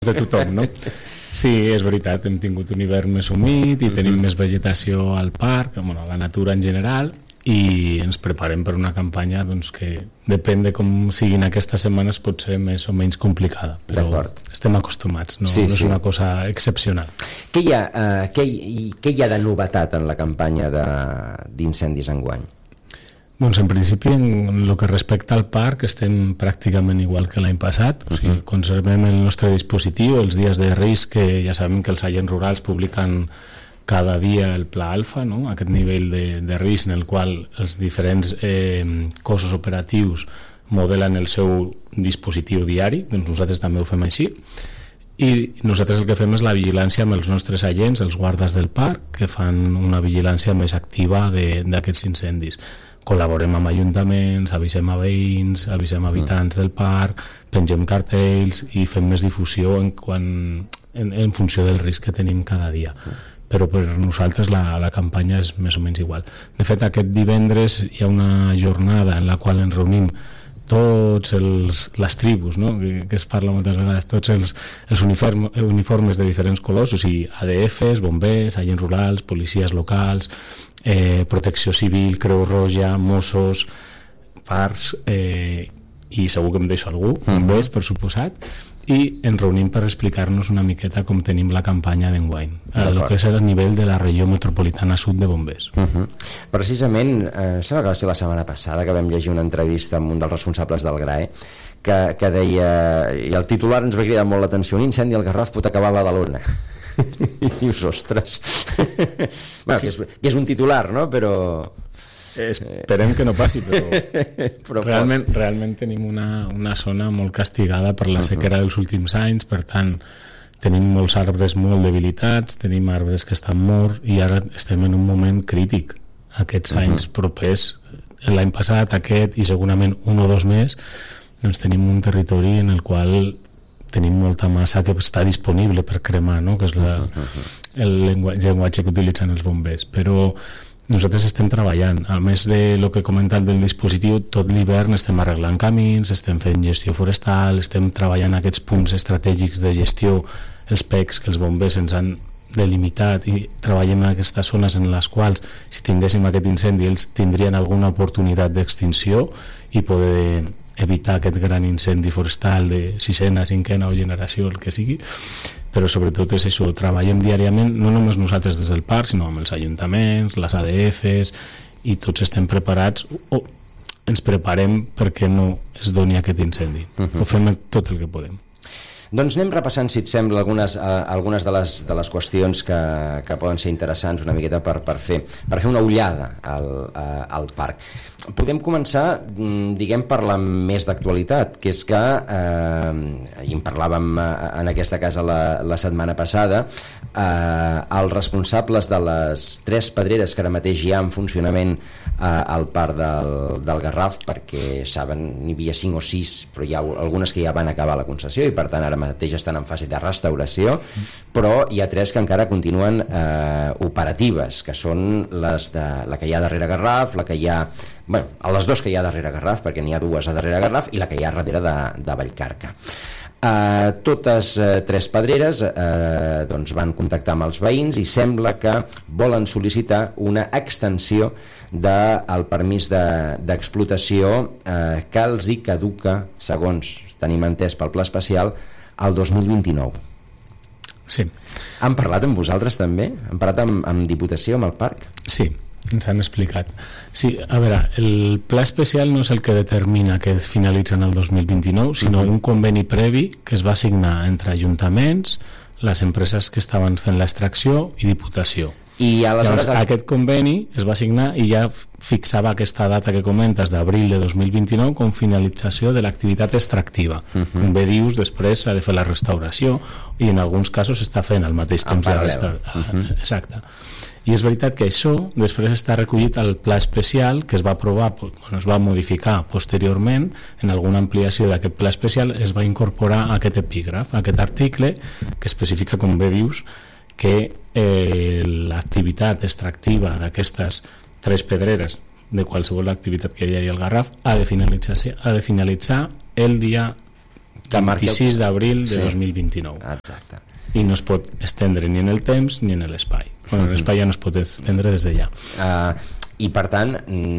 de tothom, no? Sí, és veritat, hem tingut un hivern més humit i tenim més vegetació al parc, a la natura en general, i ens preparem per una campanya doncs, que depèn de com siguin aquestes setmanes pot ser més o menys complicada, però estem acostumats, no és una cosa excepcional. Què hi ha de novetat en la campanya d'incendis enguany? Doncs en principi en el que respecta al parc estem pràcticament igual que l'any passat, o sigui, conservem el nostre dispositiu, els dies de risc, que ja sabem que els agents rurals publiquen cada dia el pla alfa, no? Aquest nivell de risc en el qual els diferents cossos operatius modelen el seu dispositiu diari, doncs nosaltres també ho fem així, i nosaltres el que fem és la vigilància amb els nostres agents, els guardes del parc, que fan una vigilància més activa d'aquests incendis. Col·laborem amb ajuntaments, avisem a veïns, avisem a habitants del parc, pengem cartells i fem més difusió en funció del risc que tenim cada dia. Però per nosaltres la campanya és més o menys igual. De fet, aquest divendres hi ha una jornada en la qual ens reunim tots les tribus, no? que es parla moltes vegades, tots els uniformes de diferents colors, o sigui, ADFs, bombers, agents rurals, policies locals, protecció civil, Creu Roja, Mossos, parcs, i segur que em deixo algú, bombers, per suposat, i ens reunim per explicar-nos una miqueta com tenim la campanya d'enguany, el que és a nivell de la regió metropolitana sud de bombers. Precisament, sembla que va ser la setmana passada que vam llegir una entrevista amb un dels responsables del GRAE que deia, i el titular ens va cridar molt l'atenció: un incendi al Garraf pot acabar a Badalona. I dius, ostres. Bueno, que és un titular, no? Però esperem que no passi, però realment tenim una zona molt castigada per la sequera dels últims anys, per tant tenim molts arbres molt debilitats, tenim arbres que estan morts i ara estem en un moment crític. Aquests anys propers, l'any passat, aquest i segurament un o dos més, doncs tenim un territori en el qual tenim molta massa que està disponible per cremar, no? Que és el llenguatge que utilitzen els bombers, però nosaltres estem treballant, a més de lo que he comentat del dispositiu, tot l'hivern estem arreglant camins, estem fent gestió forestal, estem treballant aquests punts estratègics de gestió, els PECs que els bombers ens han delimitat, i treballem en aquestes zones en les quals, si tinguéssim aquest incendi, ells tindrien alguna oportunitat d'extinció i poder evitar aquest gran incendi forestal de sisena, cinquena o generació, el que sigui. Però sobretot és això, treballem diàriament, no només nosaltres des del parc, sinó amb els ajuntaments, les ADFs, i tots estem preparats, o ens preparem perquè no es doni aquest incendi. Ho fem tot el que podem. Doncs anem repassant, si et sembla, algunes de les qüestions que poden ser interessants una miqueta per fer una ullada al parc. Podem començar, diguem, per la més d'actualitat, que és que, i en parlàvem en aquesta casa la setmana passada, els responsables de les 3 pedreres que ara mateix hi ha en funcionament al parc del Garraf, perquè saben, n'hi havia 5 o 6, però hi ha algunes que ja van acabar la concessió i per tant ara mateix estan en fase de restauració, però hi ha 3 que encara continuen operatives, que són la que hi ha darrere Garraf, la que hi ha, bueno, les 2 que hi ha darrere Garraf, perquè n'hi ha 2 a darrere Garraf, i la que hi ha darrere de Vallcarca. Totes 3 pedreres doncs van contactar amb els veïns i sembla que volen sol·licitar una extensió del permís d'explotació que els hi caduca, segons tenim entès pel pla especial, el 2029. Sí. Han parlat amb vosaltres també? Han parlat amb Diputació, amb el parc? Sí, ens han explicat. Sí, a veure, el pla especial no és el que determina que finalitza en el 2029, sinó un conveni previ que es va signar entre ajuntaments, les empreses que estaven fent l'extracció i Diputació. I aleshores aquest conveni es va signar i ja fixava aquesta data que comentes d'abril de 2029 com finalització de l'activitat extractiva. Com bé dius, després s'ha de fer la restauració i en alguns casos s'està fent al mateix temps de la restauració. Exacte. I és veritat que això després està recollit al pla especial que es va aprovar, es va modificar posteriorment en alguna ampliació d'aquest pla especial, es va incorporar aquest epígraf, aquest article que especifica, com bé dius, que l'activitat extractiva d'aquestes 3 pedreres de qualsevol activitat que hi hagi al Garraf ha de finalitzar el dia 26 d'abril de 2029. Exacte. I no es pot estendre ni en el temps ni en l'espai. Bueno, l'espai ja no es pot estendre des d'allà. I per tant,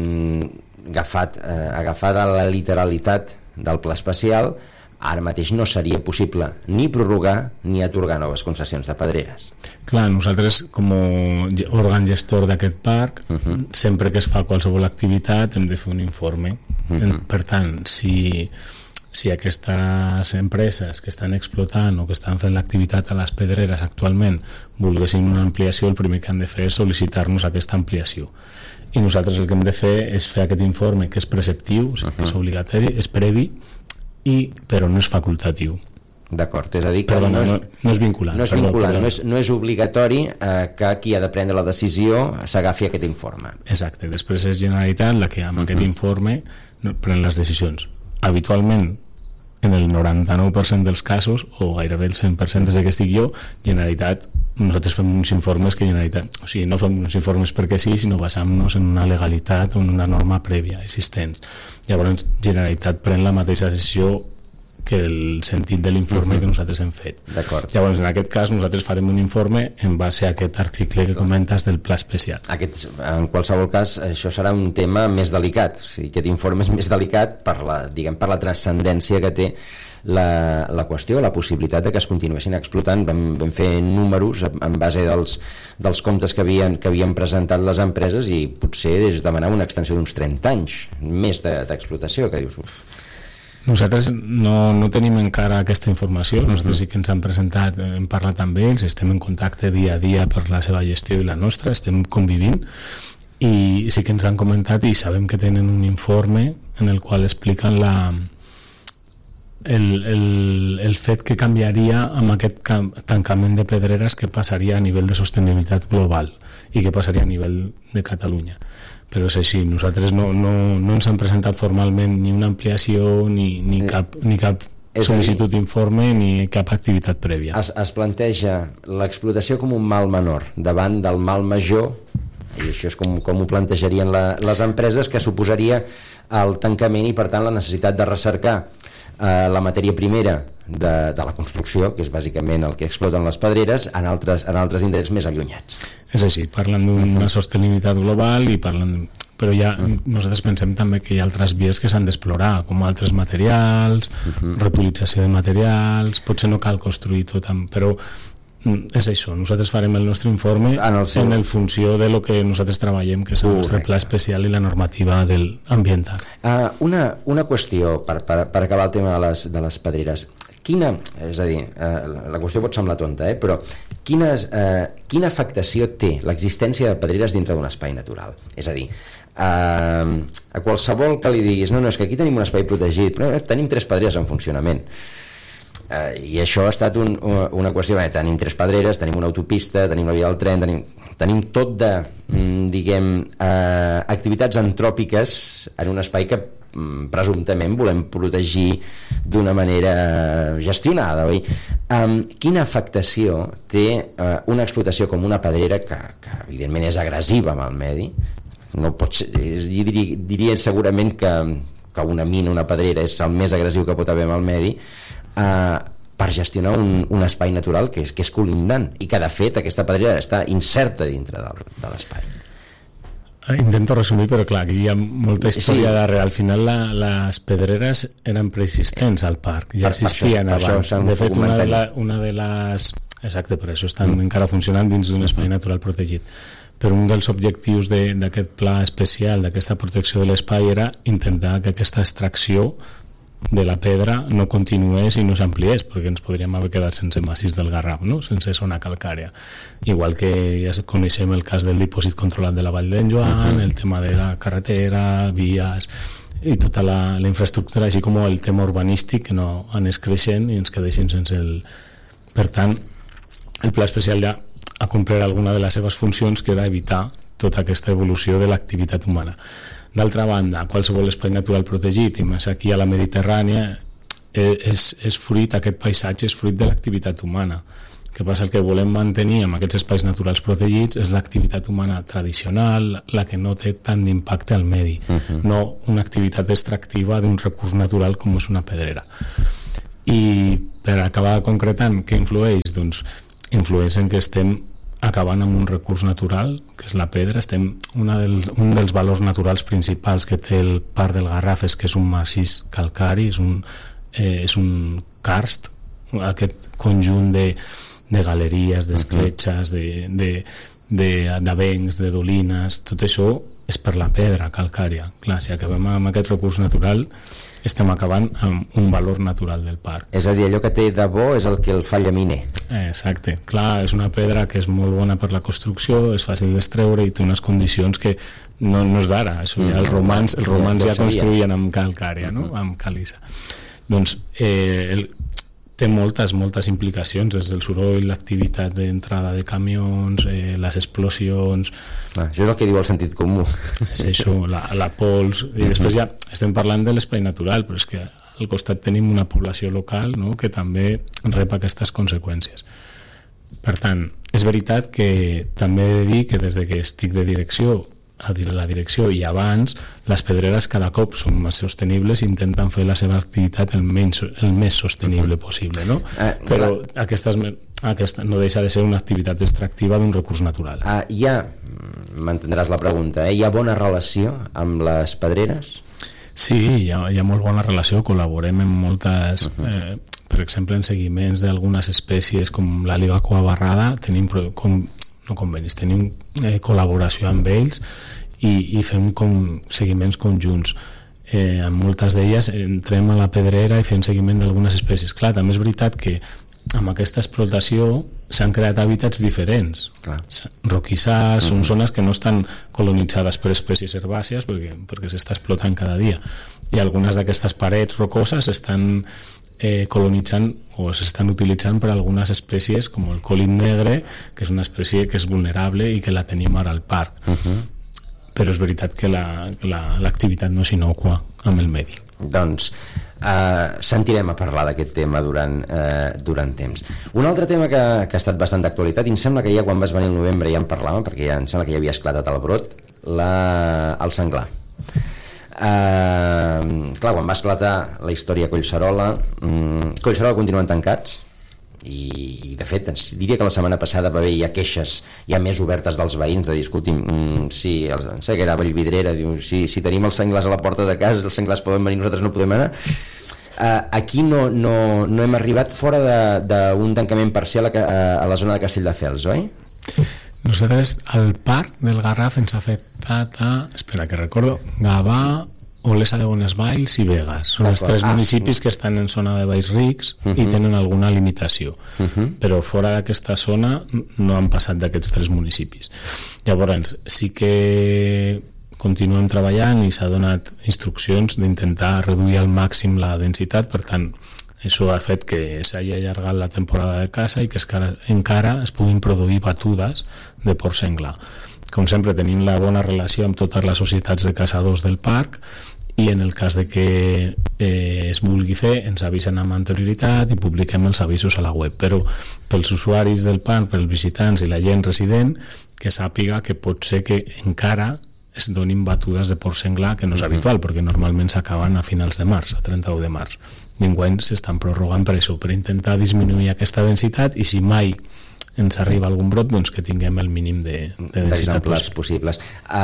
agafada la literalitat del pla especial, ara mateix no seria possible ni prorrogar ni atorgar noves concessions de pedreres. Clar, nosaltres com a òrgan gestor d'aquest parc, sempre que es fa qualsevol activitat hem de fer un informe. Per tant, si aquestes empreses que estan explotant o que estan fent l'activitat a les pedreres actualment volguessin una ampliació, el primer que han de fer és sol·licitar-nos aquesta ampliació. I nosaltres el que hem de fer és fer aquest informe, que és preceptiu, o sigui, que és obligatori, és previ, però no és facultatiu. D'acord, és a dir que no és vinculant. No és vinculant, no és obligatori que qui ha de prendre la decisió s'agafi aquest informe. Exacte, després és Generalitat la que amb aquest informe pren les decisions. Habitualment, en el 99% dels casos, o gairebé el 100% des que estic jo, Generalitat, nosaltres fem uns informes que Generalitat, o sigui, no fem uns informes perquè sí, sinó basant-nos en una legalitat o en una norma prèvia existent. Llavors, Generalitat pren la mateixa decisió que el sentit de l'informe que nosaltres hem fet. Llavors, en aquest cas, nosaltres farem un informe en base a aquest article que comentes del pla especial. En qualsevol cas, això serà un tema més delicat. O sigui, aquest informe és més delicat per la transcendència que té la qüestió, la possibilitat de que es continuessin explotant. Vam fer números en base dels comptes que havien presentat les empreses i potser demanar una extensió d'uns 30 anys més d'explotació, que dius... Nosaltres no tenim encara aquesta informació. Nosaltres sí que ens han presentat, hem parlat amb ells, estem en contacte dia a dia per la seva gestió i la nostra, estem convivint, i sí que ens han comentat i sabem que tenen un informe en el qual expliquen el fet que canviaria amb aquest tancament de pedreres, que passaria a nivell de sostenibilitat global i que passaria a nivell de Catalunya. Però és així, nosaltres no ens han presentat formalment ni una ampliació ni cap sol·licitud d'informe ni cap activitat prèvia. Es planteja l'explotació com un mal menor davant del mal major, i això és com ho plantejarien les empreses, que suposaria el tancament i per tant la necessitat de recercar la matèria primera de la construcció, que és bàsicament el que exploten les pedreres, en altres indrets més allunyats. És així, parlen d'una sostenibilitat global i però ja nosaltres pensem també que hi ha altres vies que s'han d'explorar, com altres materials, reutilització de materials, potser no cal construir tot, però és això, nosaltres farem el nostre informe en el funció de lo que nosaltres treballem, que és el nostre pla especial i la normativa ambiental. Una qüestió per acabar el tema de les pedreres. És a dir, la qüestió pot semblar tonta, però quina afectació té l'existència de pedreres dintre d'un espai natural? És a dir, a qualsevol que li diguis no, és que aquí tenim un espai protegit, però tenim 3 pedreres en funcionament, i això ha estat una qüestió. Tenim 3 pedreres, tenim una autopista, tenim la via del tren, tenim tot de, diguem, activitats antròpiques en un espai que presumptament volem protegir d'una manera gestionada, oi? Quina afectació té una explotació com una pedrera que evidentment és agressiva amb el medi? No pot ser, diria segurament que una mina, una pedrera és el més agressiu que pot haver amb el medi, per gestionar un espai natural que és colindant i que de fet aquesta pedrera està inserta dintre de l'espai. Intento resumir, però clar, aquí hi ha molta història darrere. Al final les pedreres eren preexistents al parc, ja existien abans. De fet, una de les... Exacte, per això estan encara funcionant dins d'un espai natural protegit. Però un dels objectius d'aquest pla especial, d'aquesta protecció de l'espai, era intentar que aquesta extracció de la pedra no continués i no s'ampliés, perquè ens podríem haver quedat sense massís del Garraf, no? Sense zona calcària. Igual que ja coneixem el cas del dipòsit controlat de la Vall d'en Joan, el tema de la carretera, vies i tota la infraestructura, així com el tema urbanístic, que no anés creixent i ens quedéssim sense el... Per tant, el pla especial ja ha complert alguna de les seves funcions, que era evitar tota aquesta evolució de l'activitat humana. D'altra banda, qualsevol espai natural protegit, i més aquí a la Mediterrània, és fruit, aquest paisatge és fruit de l'activitat humana. El que passa, el que volem mantenir amb aquests espais naturals protegits és l'activitat humana tradicional, la que no té tant d'impacte al medi, no una activitat extractiva d'un recurs natural com és una pedrera. I per acabar concretant què influeix? Doncs influeix en que estem acabant amb un recurs natural, que és la pedra. Un dels valors naturals principals que té el Parc del Garraf és que és un massís calcari, és un karst, aquest conjunt de galeries, d'escletxes, d'avencs, de dolines, tot això és per la pedra calcària. Clar, si acabem amb aquest recurs natural, estem acabant amb un valor natural del parc. És a dir, allò que té de bo és el que el fa llaminer. Exacte. Clar, és una pedra que és molt bona per la construcció, és fàcil d'extreure i té unes condicions que no és d'ara. Els romans ja construïen amb calcària, no? Amb càlissa. Doncs té moltes implicacions, des del soroll, l'activitat d'entrada de camions, les explosions... Això és el que diu el sentit comú. És això, la pols... I després ja estem parlant de l'espai natural, però és que al costat tenim una població local, no?, que també rep aquestes conseqüències. Per tant, és veritat que també he de dir que des que estic de direcció a la direcció i abans, les pedreres cada cop són més sostenibles i intenten fer la seva activitat el més sostenible possible, no? Però aquesta no deixa de ser una activitat extractiva d'un recurs natural. M'entendràs la pregunta, hi ha bona relació amb les pedreres? Sí, hi ha molt bona relació, col·laborem en moltes... per exemple, en seguiments d'algunes espècies com l'àliga coabarrada tenim convenis, tenim col·laboració amb ells i fem seguiments conjunts. En moltes d'elles entrem a la pedrera i fem seguiment d'algunes espècies. Clar, també és veritat que amb aquesta explotació s'han creat hàbitats diferents. Roquissars, són zones que no estan colonitzades per espècies herbàcies perquè s'està explotant cada dia. I algunes d'aquestes parets rocoses estan colonitzant o s'estan utilitzant per algunes espècies com el còlid negre, que és una espècie que és vulnerable i que la tenim ara al parc. Però és veritat que l'activitat no és innocua amb el medi. Doncs sentirem a parlar d'aquest tema durant temps. Un altre tema que ha estat bastant d'actualitat, i em sembla que ja quan vas venir al novembre ja en parlàvem, perquè ja em sembla que ja havia esclatat el brot, el senglar. Clar, quan va esclatar la història Collserola continuen tancats i de fet diria que la setmana passada va haver ja queixes ja més obertes dels veïns de dir, escolti'm, sí, sé que era Vallvidrera, diu, si tenim els senglars a la porta de casa, els senglars poden venir, nosaltres no podem anar. Aquí no hem arribat fora d'un tancament parcial a la zona de Castelldefels, oi? Nosaltres, el Parc del Garraf ens ha afectat espera que recordo, Gavà, Olesa de Bonesvalls i Begues. Són els tres municipis que estan en zona de Valls Rics i tenen alguna limitació. Però fora d'aquesta zona no han passat d'aquests tres municipis. Llavors, sí que continuem treballant i s'ha donat instruccions d'intentar reduir al màxim la densitat, per tant, això ha fet que s'hagi allargat la temporada de caça i que encara es puguin produir batudes de porc senglar. Com sempre, tenim la bona relació amb totes les societats de caçadors del parc i en el cas de que es vulgui fer ens avisen amb anterioritat i publiquem els avisos a la web, però pels usuaris del parc, pels visitants i la gent resident, que sàpiga que pot ser que encara es donin batudes de porc senglar, que no és habitual perquè normalment s'acaben a finals de març, a 31 de març. Enguany s'estan prorrogant per això, per intentar disminuir aquesta densitat i si mai ens arriba algun brot, doncs que tinguem el mínim de densitat possibles.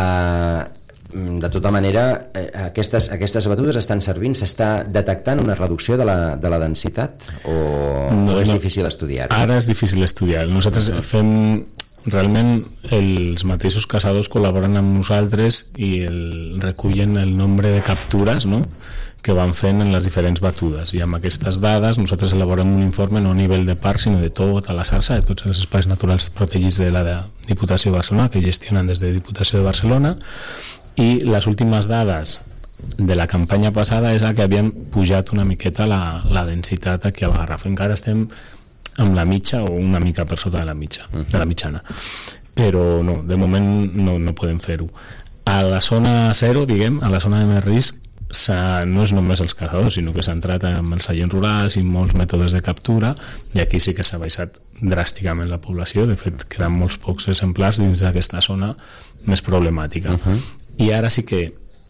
De tota manera, aquestes batudes estan servint, s'està detectant una reducció de la densitat o és difícil estudiar? Ara és difícil estudiar. Nosaltres fem realment, els mateixos caçadors col·laboren amb nosaltres i recullen el nombre de captures, no?, que van fent en les diferents batudes, i amb aquestes dades nosaltres elaborem un informe no a nivell de parc sinó de tota la xarxa, de tots els espais naturals protegits de la Diputació de Barcelona, que gestionen des de Diputació de Barcelona, i les últimes dades de la campanya passada és que havien pujat una miqueta la densitat aquí al Garraf. Encara estem amb la mitja o una mica per sota de la mitjana, però no, de moment no podem fer-ho. A la zona 0, diguem, a la zona de més risc, no és només els caçadors, sinó que s'ha entrat amb els seients rurals i molts mètodes de captura, i aquí sí que s'ha baixat dràsticament la població. De fet, queden molts pocs exemplars dins d'aquesta zona més problemàtica. I ara sí que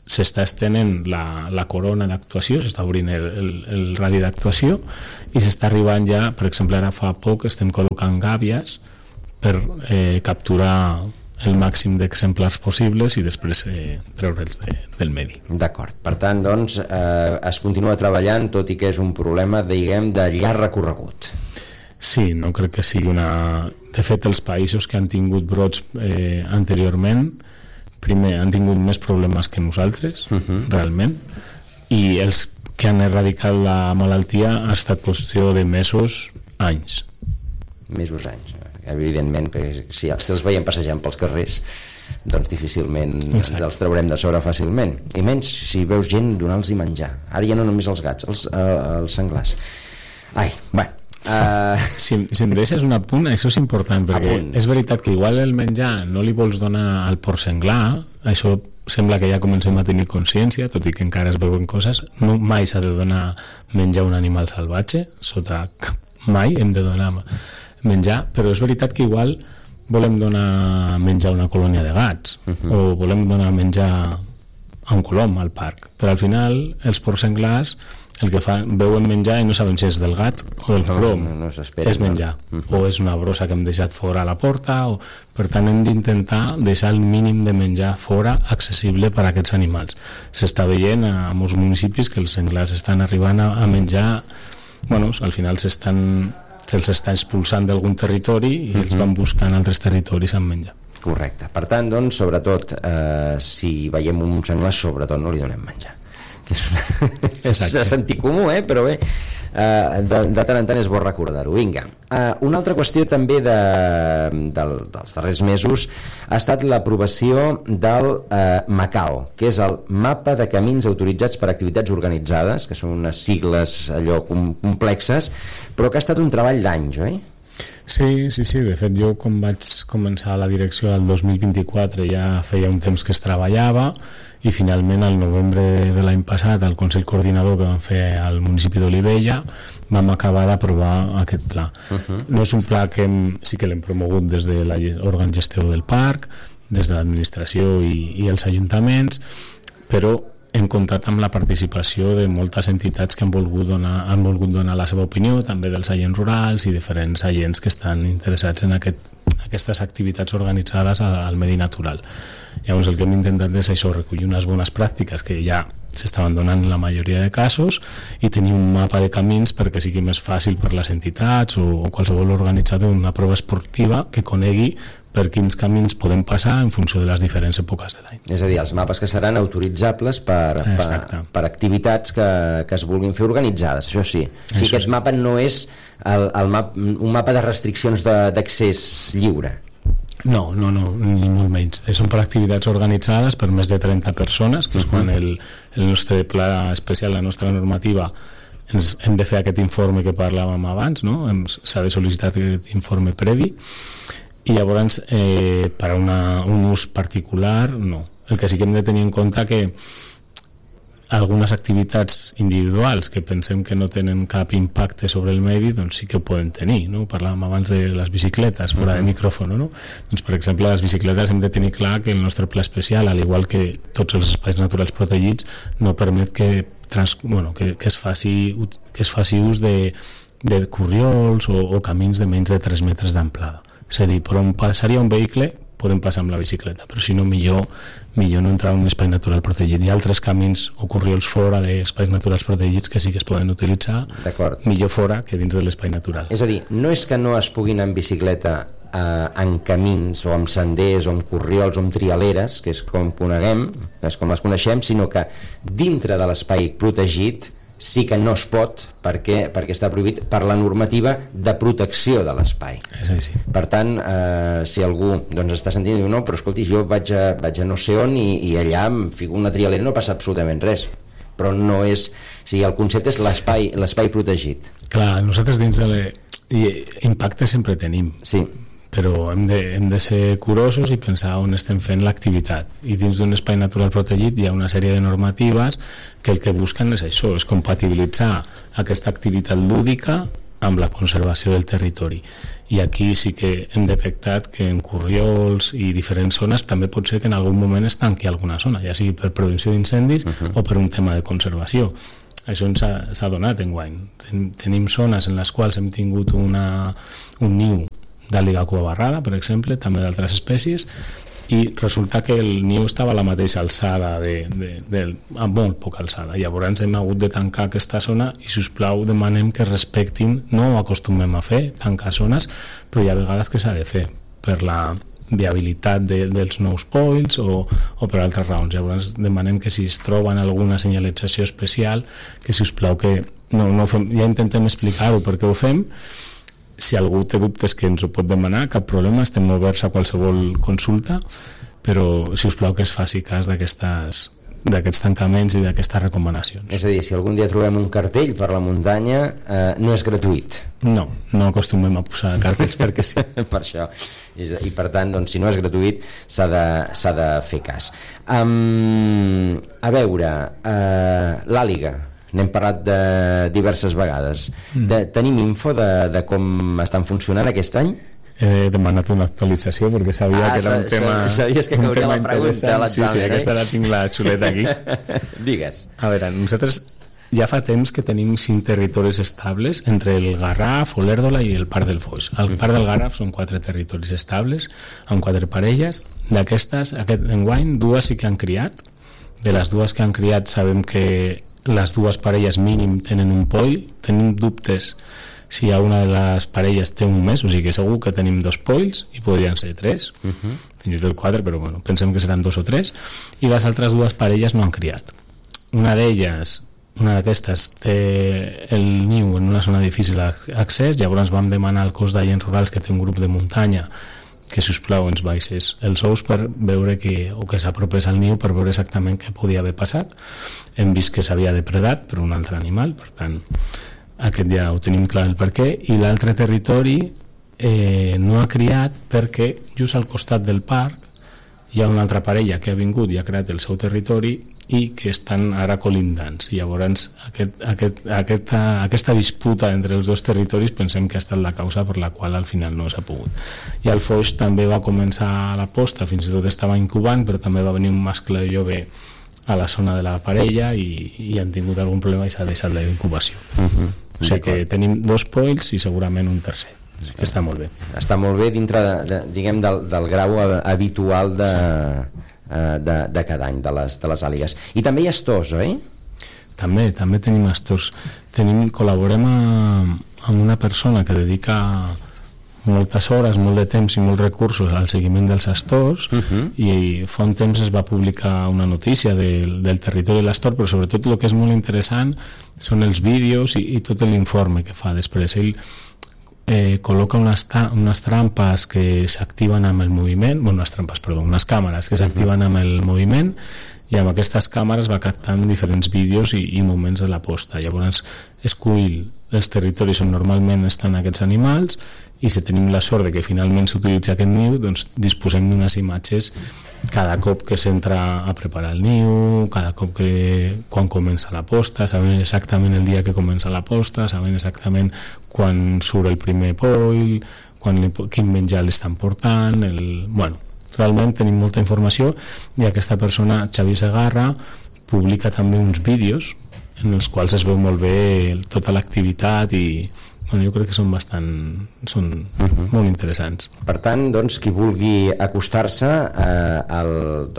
s'està estenent la corona d'actuació, s'està obrint el radi d'actuació i s'està arribant ja, per exemple, ara fa poc estem col·locant gàbies per capturar el màxim d'exemplars possibles i després treure'ls del medi. D'acord. Per tant, doncs, es continua treballant, tot i que és un problema, diguem, de llarg recorregut. Sí, no crec que sigui una... De fet, els països que han tingut brots anteriorment, primer, han tingut més problemes que nosaltres, realment, i els que han erradicat la malaltia ha estat qüestió de mesos, anys. Mesos, anys. Evidentment, perquè si els veiem passejant pels carrers, doncs difícilment els traurem de sobre fàcilment. I menys si veus gent donar-los menjar. Ara ja no només els gats, els senglars. Ai, bueno. Si em deixes un apunt, això és important, perquè és veritat que igual el menjar no li vols donar al porc senglar, això sembla que ja comencem a tenir consciència, tot i que encara es veuen coses. No, mai s'ha de donar menjar a un animal salvatge, mai hem de donar menjar, però és veritat que igual volem donar menjar a una colònia de gats o volem donar menjar a un colom al parc, però al final els porcs senglars el que fan, veuen menjar i no saben si és del gat o del colom, és menjar o és una brossa que hem deixat fora a la porta per tant hem d'intentar deixar el mínim de menjar fora accessible per a aquests animals. S'està veient a molts municipis que els senglars estan arribant a menjar, bueno, al final se'ls està expulsant d'algun territori i els van buscant altres territoris amb menjar. Correcte. Per tant, doncs, sobretot, si veiem un senglar, sobretot no li donem menjar. Que és de sentit comú, però bé, de tant en tant és bo recordar-ho. Vinga. Una altra qüestió també dels darrers mesos ha estat l'aprovació del MACAO, que és el Mapa de Camins Autoritzats per Activitats Organitzades, que són unes sigles allò complexes, però que ha estat un treball d'anys, oi? Sí, de fet jo quan vaig començar la direcció el 2024 ja feia un temps que es treballava i finalment al novembre de l'any passat al Consell Coordinador que vam fer al municipi d'Olivella vam acabar d'aprovar aquest pla. No és un pla que sí que l'hem promogut des de l'òrgan gestor del parc, des de l'administració i els ajuntaments, però hem comptat amb la participació de moltes entitats que han volgut donar la seva opinió, també dels agents rurals i diferents agents que estan interessats en aquestes activitats organitzades al medi natural. Llavors el que hem intentat és això, recollir unes bones pràctiques que ja s'estaven donant en la majoria de casos i tenir un mapa de camins perquè sigui més fàcil per les entitats o qualsevol organitzador d'una prova esportiva que conegui per quins camins podem passar en funció de les diferents èpoques de l'any. És a dir, els mapes que seran autoritzables per activitats que es vulguin fer organitzades, això sí. O sigui, aquest mapa no és un mapa de restriccions d'accés lliure. No, ni molt menys. Són per activitats organitzades per més de 30 persones, que és quan el nostre pla especial, la nostra normativa, hem de fer aquest informe que parlàvem abans, no? S'ha de sol·licitar aquest informe previ i llavors per a un ús particular no. El que sí que hem de tenir en compte que algunes activitats individuals que pensem que no tenen cap impacte sobre el medi doncs sí que ho poden tenir, no? Parlàvem abans de les bicicletes fora de micròfon, no? Doncs per exemple les bicicletes hem de tenir clar que el nostre pla especial, al igual que tots els espais naturals protegits, no permet que es faci ús de corriols o camins de menys de 3 metres d'amplada. És a dir, per on passaria un vehicle podem passar amb la bicicleta, però si no millor no entrar en un espai natural protegit. Hi ha altres camins o corriols fora d'espais naturals protegits que sí que es poden utilitzar millor fora que dins de l'espai natural. És a dir, no és que no es puguin en bicicleta en camins o amb senders o amb corriols o amb trialeres, que és com coneguem, és com les coneixem, sinó que dintre de l'espai protegit sí que no es pot perquè està prohibit per la normativa de protecció de l'espai. Per tant, si algú està sentint i diu, no, però escolti, jo vaig a no sé on i allà em fico una trialera, no passa absolutament res, però no és... O sigui, el concepte és l'espai protegit. Clar, nosaltres dins de impacte sempre tenim. Sí. Però hem de ser curosos i pensar on estem fent l'activitat, i dins d'un espai natural protegit hi ha una sèrie de normatives que el que busquen és això, és compatibilitzar aquesta activitat lúdica amb la conservació del territori. I aquí sí que hem detectat que en corriols i diferents zones també pot ser que en algun moment es tanqui alguna zona, ja sigui per prevenció d'incendis o per un tema de conservació. Això ens s'ha donat enguany. Tenim zones en les quals hem tingut un niu d'àliga cuabarrada, per exemple, també d'altres espècies, i resulta que el niu estava a la mateixa alçada, a molt poca alçada. Llavors hem hagut de tancar aquesta zona i, sisplau, demanem que respectin, no ho acostumem a fer, tancar zones, però hi ha vegades que s'ha de fer per la viabilitat dels nous polls o per altres raons. Llavors demanem que si es troben alguna senyalització especial, que, sisplau, que no fem, ja intentem explicar-ho per què ho fem. Si algú té dubtes que ens ho pot demanar, cap problema, estem oberts a qualsevol consulta, però si us plau que es faci cas d'aquests tancaments i d'aquestes recomanacions. És a dir, si algun dia trobem un cartell per la muntanya, no és gratuït. No acostumem a posar cartells perquè sí. Per això. I per tant, doncs, si no és gratuït, s'ha de fer cas. A veure, l'àliga, n'hem parlat de diverses vegades. Tenim info de com estan funcionant aquest any? He demanat una actualització perquè sabia que era un tema... Sabies que cauria la pregunta a l'examen, Sí, aquesta la tinc la xuleta aquí. Digues. A veure, nosaltres ja fa temps que tenim 5 territoris estables entre el Garraf, Olèrdola i el Parc del Foix. El Parc del Garraf són 4 territoris estables, amb 4 parelles. D'aquestes, aquest enguany, 2 sí que han criat. De les 2 que han criat sabem que les 2 parelles mínim tenen un poll. Tenim dubtes si a una de les parelles té un mes, o sigui que segur que tenim 2 polls i podrien ser 3, fins i tot 4, però bueno, pensem que seran 2 o 3, i les altres 2 parelles no han criat. Una d'aquestes té el niu en una zona difícil d'accés. Llavors vam demanar al cos d'agents rurals, que té un grup de muntanya, que si us plau ens baixés els ous per veure que s'apropés al niu, per veure exactament què podia haver passat. Hem vist que s'havia depredat per un altre animal, per tant aquest ja ho tenim clar el per què. I l'altre territori no ha criat perquè just al costat del parc hi ha una altra parella que ha vingut i ha creat el seu territori i que estan ara colindants. Llavors aquesta disputa entre els 2 territoris pensem que ha estat la causa per la qual al final no s'ha pogut. I el Foix també va començar la posta, fins i tot estava incubant, però també va venir un mascle de llober a la zona de la parella i han tingut algun problema i s'ha deixat la incubació. O sigui que tenim 2 polls i segurament un tercer. Que està molt bé. Està molt bé dintre diguem del grau habitual de cada any de les àligues. I també hi ha astors, oi? També tenim astors. Col·laborem amb una persona que dedica moltes hores, molt de temps i molts recursos al seguiment dels astors, i fa un temps es va publicar una notícia del territori de l'astor, però sobretot el que és molt interessant són els vídeos i tot l'informe que fa després. Ell col·loca unes trampes que s'activen amb el moviment, unes càmeres que s'activen amb el moviment, i amb aquestes càmeres va captant diferents vídeos i moments de la posta. Llavors escull els territoris on normalment estan aquests animals, i si tenim la sort de que finalment s'utilitzi aquest niu, doncs disposem d'unes imatges cada cop que s'entra a preparar el niu, cada cop quan comença la posta, sabent exactament el dia que comença la posta, sabent exactament quan surt el primer poll, quin menjar l'estan portant, realment tenim molta informació, i aquesta persona, Xavi Segarra, publica també uns vídeos en els quals es veu molt bé tota l'activitat i jo crec que són molt interessants. Per tant, doncs, qui vulgui acostar-se al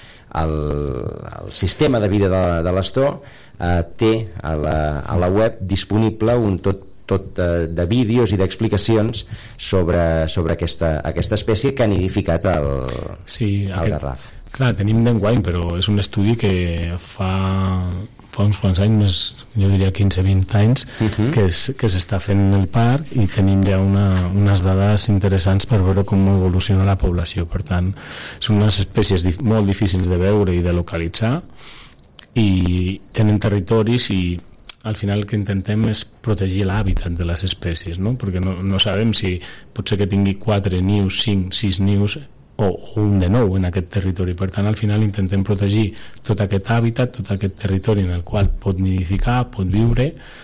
sistema de vida de l'astor té a la web disponible un tot de vídeos i d'explicacions sobre aquesta espècie que ha nidificat al Garraf. Clar, tenim d'enguany, però és un estudi que fa uns quants anys, jo diria 15-20 anys, que s'està fent en el parc, i tenim ja unes dades interessants per veure com evoluciona la població. Per tant, són unes espècies molt difícils de veure i de localitzar, i tenen territoris, i al final el que intentem és protegir l'hàbitat de les espècies, no? Perquè no sabem si pot ser que tingui 4 nius, 5, 6 nius o un de nou en aquest territori. Per tant, al final intentem protegir tot aquest hàbitat, tot aquest territori en el qual pot nidificar, pot viure,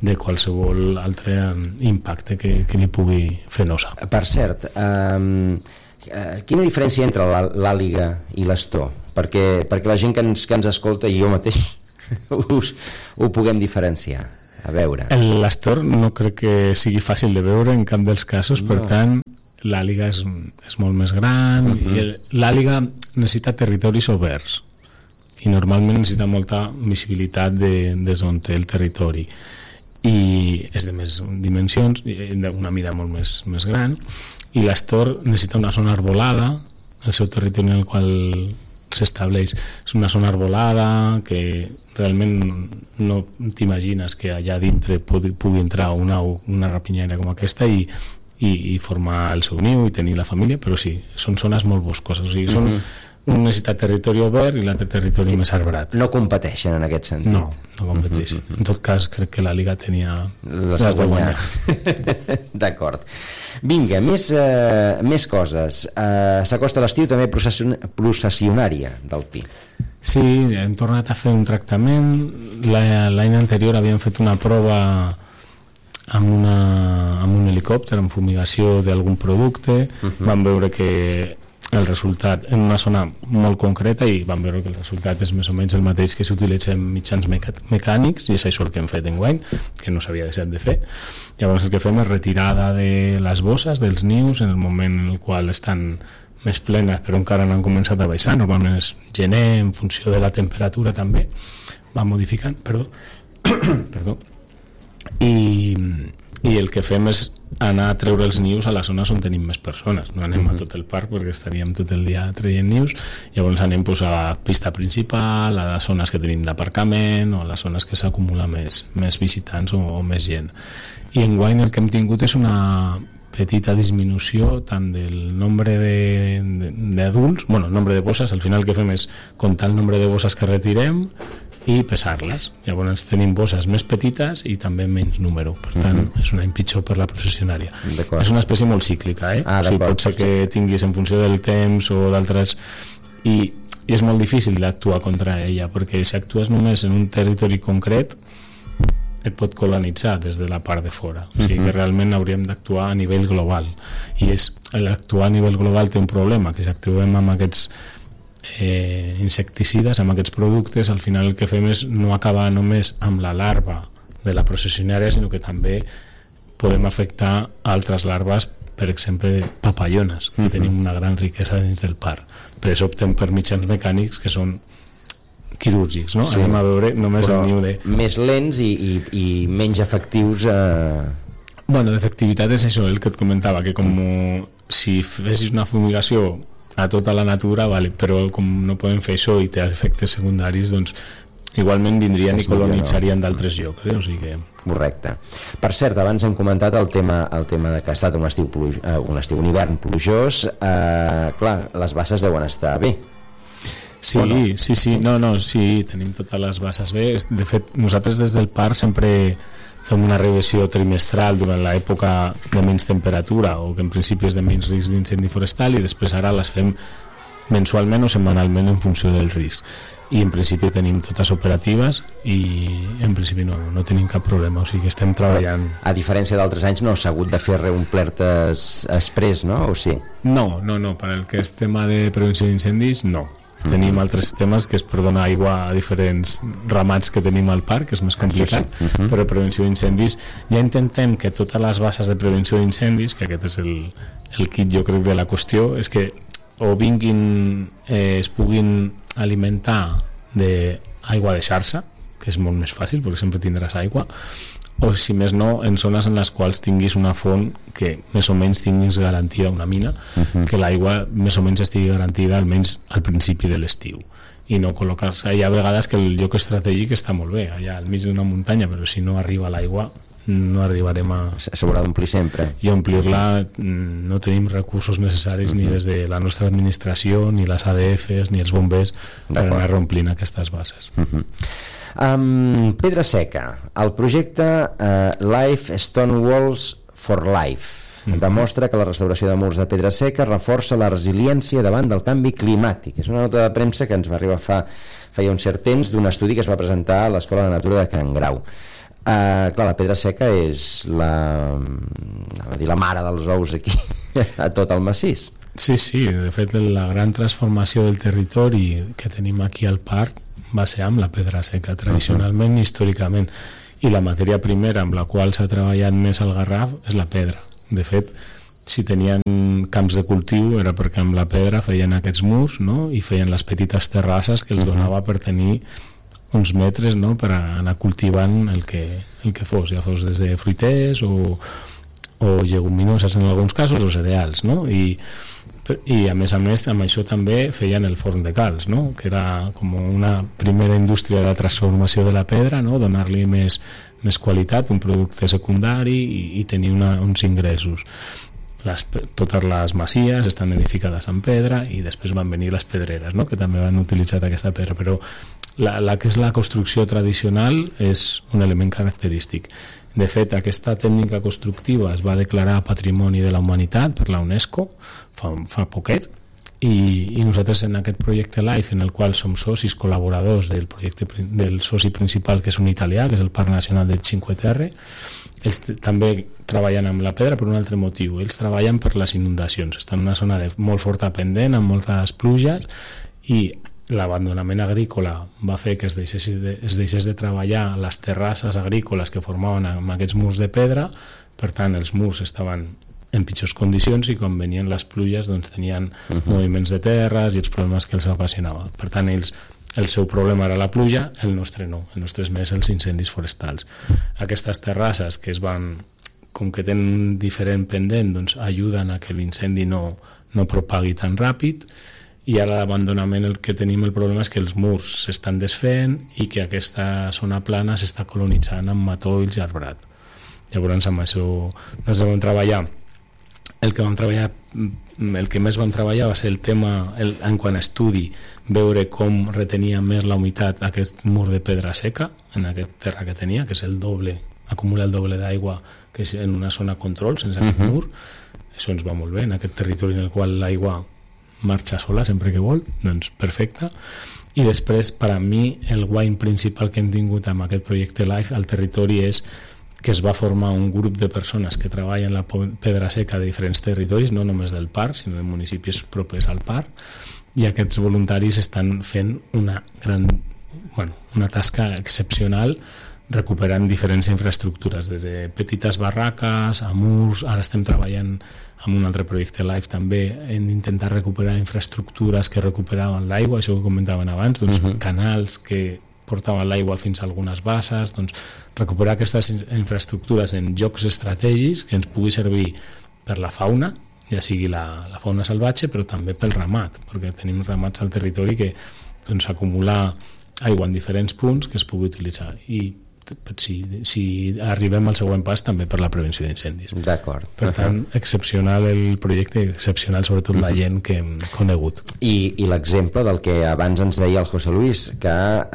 de qualsevol altre impacte que li pugui fer nosa. Per cert, quina diferència entre l'àliga i l'astor? Perquè la gent que ens escolta i jo mateix ho puguem diferenciar. A veure. L'astor no crec que sigui fàcil de veure en cap dels casos, per tant l'àliga és molt més gran i l'àliga necessita territoris oberts i normalment necessita molta visibilitat des on té el territori i és de més dimensions, d'una mida molt més gran, i l'astor necessita una zona arbolada, el seu territori en el qual s'estableix és una zona arbolada que realment no t'imagines que allà dintre pugui entrar una rapinyaire com aquesta i formar el seu niu i tenir la família, però sí, són zones molt boscoses, o sigui, un necessita territori obert i l'altre territori més arbrat. No competeixen en aquest sentit. No competeixen. En tot cas, crec que la Liga tenia les de guanyar. D'acord. Vinga, més coses. S'acosta l'estiu també processionària del Pi. Sí, hem tornat a fer un tractament. L'any anterior havíem fet una prova amb un helicòpter, amb fumigació d'algun producte. Vam veure que el resultat en una zona molt concreta i vam veure que el resultat és més o menys el mateix que s'utilitza en mitjans mecànics i és això el que hem fet enguany, que no s'havia deixat de fer. Llavors el que fem és retirada de les bosses, dels nius, en el moment en el qual estan més plenes però encara no han començat a baixar, normalment és gener, en funció de la temperatura també va modificant, perdó. I el que fem és anar a treure els nius a les zones on tenim més persones, no anem a tot el parc perquè estaríem tot el dia traient nius, llavors anem a la pista principal, a les zones que tenim d'aparcament o a les zones que s'acumula més visitants o més gent. I enguany el que hem tingut és una petita disminució tant del nombre d'adults, nombre de bosses, al final el que fem és comptar el nombre de bosses que retirem i pesar-les. Llavors tenim bosses més petites i també menys número, per tant és un any pitjor per la processionària. És una espècie molt cíclica, o sigui, pot ser que tinguis en funció del temps o d'altres i és molt difícil d'actuar contra ella perquè si actues només en un territori concret et pot colonitzar des de la part de fora, o sigui que realment hauríem d'actuar a nivell global i l'actuar a nivell global té un problema, que si actuem amb aquests insecticides, amb aquests productes, al final el que fem és no acabar només amb la larva de la processionària, sinó que també podem afectar altres larves, per exemple papallones, que tenim una gran riquesa dins del parc. Per això optem per mitjans mecànics que són quirúrgics, no? Anem a veure només el niu de... Més lents i menys efectius d'efectivitat és això, el que et comentava, que com si fessis una fumigació a tota la natura, però com no podem fer això i té efectes secundaris, doncs igualment vindrien i colonitzarien d'altres llocs, o sigui que... Correcte. Per cert, abans hem comentat el tema de que ha estat un hivern plujós, clar, les basses deuen estar bé. Sí, sí, tenim totes les basses bé. De fet, nosaltres des del parc sempre fem una revisió trimestral durant l'època de menys temperatura o que en principi és de menys risc d'incendi forestal i després ara les fem mensualment o setmanalment en funció del risc i en principi tenim totes operatives i en principi no tenim cap problema, o sigui que estem treballant. A diferència d'altres anys no s'ha hagut de fer reomplertes express, no? O sí? No, per el que és tema de prevenció d'incendis, no. Tenim altres temes que és per donar aigua a diferents ramats que tenim al parc, que és més complicat, però prevenció d'incendis ja intentem que totes les bases de prevenció d'incendis, que aquest és el kit jo crec de la qüestió, és que o vinguin es puguin alimentar d'aigua de xarxa, que és molt més fàcil perquè sempre tindràs aigua, o si més no en zones en les quals tinguis una font que més o menys tinguis garantida, una mina, que l'aigua més o menys estigui garantida almenys al principi de l'estiu i no col·locar-se. Hi ha vegades que el lloc estratègic està molt bé allà al mig d'una muntanya, però si no arriba l'aigua no arribarem a... S'haurà d'omplir sempre. I omplir-la no tenim recursos necessaris ni des de la nostra administració, ni les ADFs, ni els bombers per anar reomplint aquestes bases. Pedra Seca, el projecte Life Stone Walls for Life demostra que la restauració de murs de pedra seca reforça la resiliència davant del canvi climàtic. És una nota de premsa que ens va arribar feia un cert temps d'un estudi que es va presentar a l'Escola de Natura de Can Grau. Clar, la pedra seca és la mare dels ous aquí a tot el massís. Sí, de fet la gran transformació del territori que tenim aquí al parc va ser amb la pedra seca, tradicionalment i històricament, i la matèria primera amb la qual s'ha treballat més al Garraf és la pedra. De fet, si tenien camps de cultiu era perquè amb la pedra feien aquests murs, no? I feien les petites terrasses que els donava per tenir uns metres, no? Per anar cultivant el que fos, ja fos des de fruiters o lleguminoses en alguns casos o cereals, no? I a més amb això també feien el forn de calç, no? Que era com una primera indústria de transformació de la pedra, no? Donar-li més qualitat, un producte secundari i tenir uns ingressos. Totes les masies estan edificades en pedra i després van venir les pedreres, no? Que també van utilitzar aquesta pedra, però la que és la construcció tradicional és un element característic. De fet, aquesta tècnica constructiva es va declarar Patrimoni de la Humanitat per la UNESCO fa poquet, i nosaltres en aquest projecte LIFE, en el qual som socis col·laboradors del soci principal, que és un italià, que és el Parc Nacional del Cinque Terre, ells també treballen amb la pedra per un altre motiu. Ells treballen per les inundacions, estan en una zona de molt forta pendent, amb moltes pluges, i l'abandonament agrícola va fer que es deixés de treballar les terrasses agrícoles que formaven amb aquests murs de pedra. Per tant, els murs estaven en pitjors condicions i quan venien les pluges doncs tenien moviments de terres i els problemes que els ocasionava. Per tant, el seu problema era la pluja, el nostre no, el nostre és més els incendis forestals. Aquestes terrasses que com que tenen diferent pendent, doncs ajuden a que l'incendi no propagui tan ràpid, i ara l'abandonament el que tenim el problema és que els murs s'estan desfent i que aquesta zona plana s'està colonitzant amb matolls i arbrat. Llavors amb això nosaltres vam treballar. El que més vam treballar va ser el tema, en quant a estudi, veure com retenia més la humitat aquest mur de pedra seca en aquest terra que tenia, que és el doble, acumula el doble d'aigua que és en una zona control, sense aquest mur. Això ens va molt bé, en aquest territori en el qual l'aigua marxa sola sempre que vol, doncs perfecte. I després, per a mi, el guany principal que hem tingut amb aquest projecte LIFE al territori és que es va formar un grup de persones que treballen la pedra seca de diferents territoris, no només del parc, sinó de municipis propers al parc, i aquests voluntaris estan fent una tasca excepcional recuperant diferents infraestructures, des de petites barraques a murs. Ara estem treballant amb un altre projecte LIFE també en intentar recuperar infraestructures que recuperaven l'aigua, això que comentaven abans, doncs canals que portaven l'aigua fins a algunes basses, doncs recuperar aquestes infraestructures en llocs estratègics que ens pugui servir per la fauna, ja sigui la fauna salvatge, però també pel ramat, perquè tenim ramats al territori que doncs acumula aigua en diferents punts que es pugui utilitzar, i si arribem al següent pas també per la prevenció d'incendis. D'acord. Per tant, excepcional el projecte, excepcional sobretot la gent que hem conegut. I l'exemple del que abans ens deia el José Luis, que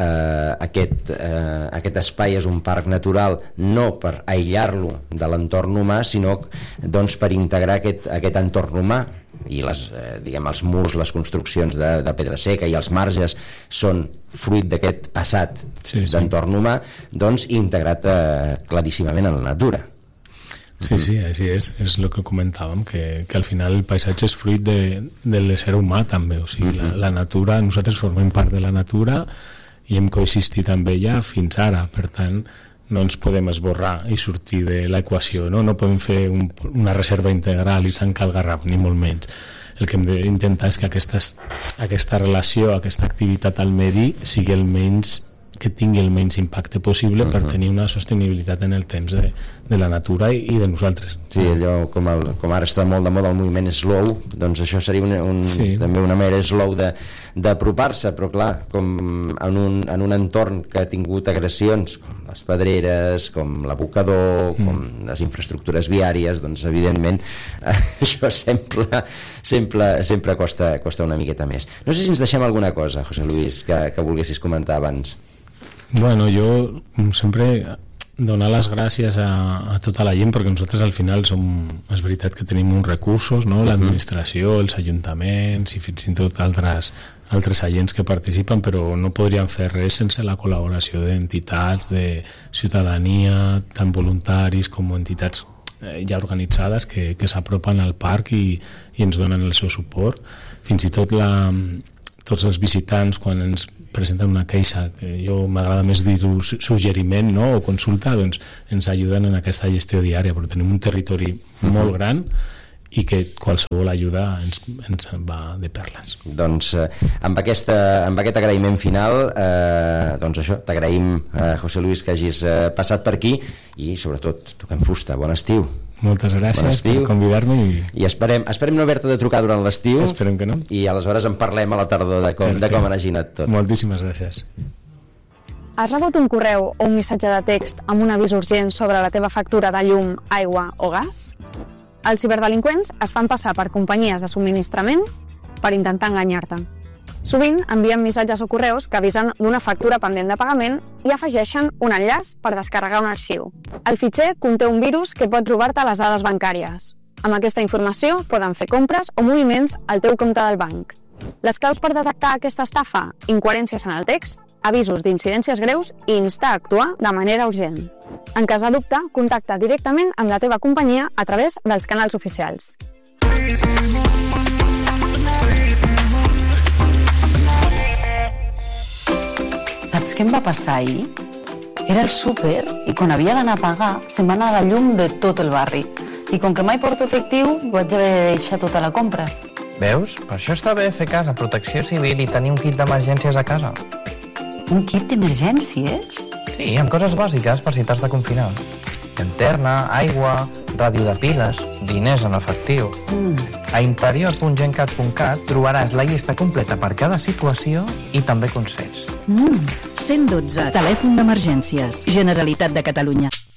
aquest espai és un parc natural no per aïllar-lo de l'entorn humà, sinó doncs per integrar aquest entorn humà, i els murs, les construccions de pedra seca i els marges són fruit d'aquest passat d'entorn humà, doncs integrat claríssimament en la natura. Sí, així és el que comentàvem, que al final el paisatge és fruit de l'ésser humà també, o sigui, la natura, nosaltres formem part de la natura i hem coexistit amb ella fins ara, per tant no ens podem esborrar i sortir de l'equació, no podem fer una reserva integral i tancar el Garraf, ni molt menys. El que hem d'intentar és que aquesta relació, aquesta activitat al medi sigui que tingui el menys impacte possible per tenir una sostenibilitat en el temps de la natura i de nosaltres. Sí, allò com ara està molt de moda el moviment slow, doncs això seria també una manera slow d'apropar-se, però clar, com en un entorn que ha tingut agressions com les pedreres, com l'abocador, com les infraestructures viàries, doncs evidentment això sempre costa una miqueta més. No sé si ens deixem alguna cosa, José Luis, que volguessis comentar abans. Bueno, jo sempre donar les gràcies a tota la gent, perquè nosaltres al final és veritat que tenim uns recursos, no? L'administració, els ajuntaments i fins i tot altres altres agents que participen, però no podríem fer res sense la col·laboració d'entitats, de ciutadania, tant voluntaris com entitats ja organitzades que s'apropen al parc i ens donen el seu suport. Fins i tot tots els visitants, quan ens presenten una queixa, que jo m'agrada més dir-ho suggeriment, no? O consulta, doncs ens ajuden en aquesta gestió diària, però tenim un territori molt gran i que qualsevol ajuda ens va de perles. Doncs amb aquest agraïment final, doncs això, t'agraïm, José Luis, que hagis passat per aquí i sobretot toquem fusta. Bon estiu. Moltes gràcies per convidar-me i esperem no haver-te de trucar durant l'estiu. Esperem que no. I aleshores en parlem a la tardor de com ha anat tot. Moltíssimes gràcies. Has rebut un correu o un missatge de text amb un avís urgent sobre la teva factura de llum, aigua o gas? Els ciberdelinqüents es fan passar per companyies de subministrament per intentar enganyar-te. Sovint envien missatges o correus que avisen d'una factura pendent de pagament i afegeixen un enllaç per descarregar un arxiu. El fitxer conté un virus que pot robar-te les dades bancàries. Amb aquesta informació poden fer compres o moviments al teu compte del banc. Les claus per detectar aquesta estafa, incoherències en el text, avisos d'incidències greus i instar a actuar de manera urgent. En cas de dubte, contacta directament amb la teva companyia a través dels canals oficials. Saps què em va passar ahir? Era al súper i quan havia d'anar a pagar se'm va anar la llum de tot el barri. I com que mai porto efectiu, vaig haver de deixar tota la compra. Veus? Per això està bé fer cas a Protecció Civil i tenir un kit d'emergències a casa. Un kit d'emergències? Sí, amb coses bàsiques per si t'has de confinar. Llanterna, aigua, ràdio de piles, diners en efectiu. A interior.gencat.cat trobaràs la llista completa per cada situació i també consells. 112, telèfon d'emergències, Generalitat de Catalunya.